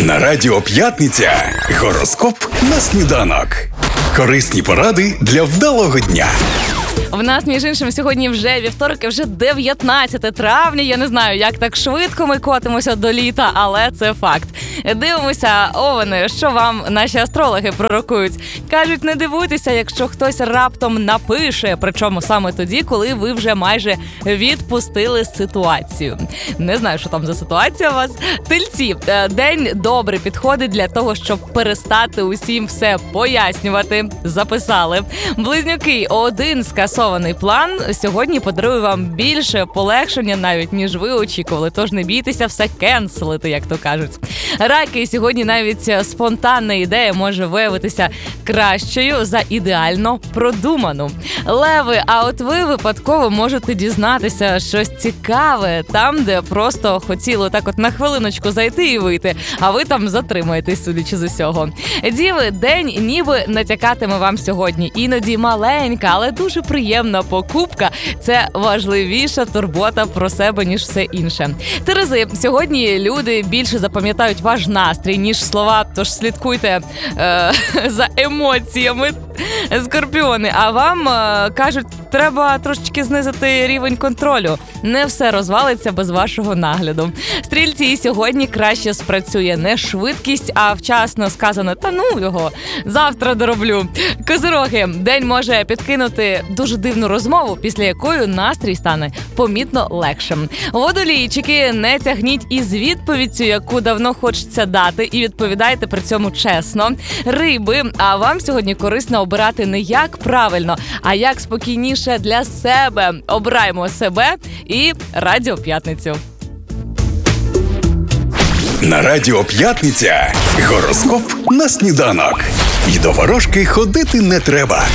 На Радіо П'ятниця гороскоп на сніданок. Корисні поради для вдалого дня. В нас, між іншим, сьогодні вже вівторок і вже 19 травня. Я не знаю, як так швидко ми котимося до літа, але це факт. Дивимося, овени, що вам наші астрологи пророкують. Кажуть, не дивуйтеся, якщо хтось раптом напише, причому саме тоді, коли ви вже майже відпустили ситуацію. Не знаю, що там за ситуація у вас. Тельці, день добре підходить для того, щоб перестати усім все пояснювати. Записали. Близнюки, один скасований план сьогодні подарує вам більше полегшення навіть, ніж ви очікували. Тож не бійтеся все кенселити, як то кажуть. Раки, сьогодні навіть спонтанна ідея може виявитися кращою за ідеально продуману. Леви, а от ви випадково можете дізнатися щось цікаве там, де просто хотіли так от на хвилиночку зайти і вийти, а ви там затримаєтесь, судячи з усього. Діви, день ніби натякатиме вам сьогодні. Іноді маленька, але дуже приємна покупка – це важливіша турбота про себе, ніж все інше. Терези, сьогодні люди більше запам'ятають ваш настрій, ніж слова, тож слідкуйте за емоціями. Скорпіони, а вам кажуть, треба трошечки знизити рівень контролю. Не все розвалиться без вашого нагляду. Стрільці, сьогодні краще спрацює не швидкість, а вчасно сказано, та ну його, завтра дороблю. Козироги, день може підкинути дуже дивну розмову, після якої настрій стане помітно легшим. Водолійчики, не тягніть із відповіддю, яку давно хочеться дати, і відповідайте при цьому чесно. Риби, а вам сьогодні корисно обирати не як правильно, а як спокійніше для себе. Обираємо себе і Радіо П'ятницю. На Радіо П'ятниця гороскоп на сніданок. І до ворожки ходити не треба.